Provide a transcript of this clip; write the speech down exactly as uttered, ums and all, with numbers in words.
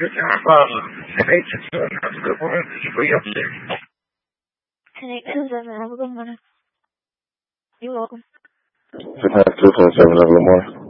Good job, uh, eight six seven. Have a good morning. Did you free up there? ten eight two seven. Have a good morning. You're welcome. six nine two seven seven. Have a good morning.